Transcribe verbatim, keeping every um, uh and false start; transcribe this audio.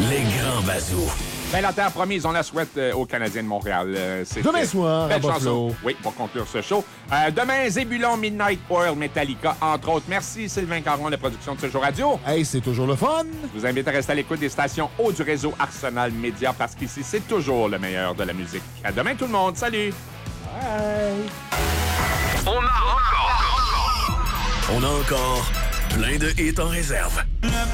Les grands bazous. Ben, la terre promise, on la souhaite euh, aux Canadiens de Montréal. Euh, c'est Demain soir, belle à chanson. Buffalo. Oui, pour conclure ce show. Euh, demain, Zébulon, Midnight Oil, Metallica, entre autres. Merci Sylvain Caron, la production de ce jour radio. Hey, c'est toujours le fun. Je vous invite à rester à l'écoute des stations haut du réseau Arsenal Média parce qu'ici, c'est toujours le meilleur de la musique. À demain, tout le monde. Salut! Bye! On a encore... On a encore plein de hits en réserve.